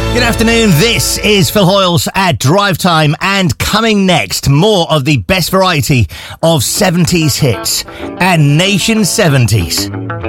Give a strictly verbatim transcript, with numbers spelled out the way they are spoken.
Good afternoon, this is Phil Hoyles at Drive Time, and coming next, more of the best variety of seventies hits and Nation seventies.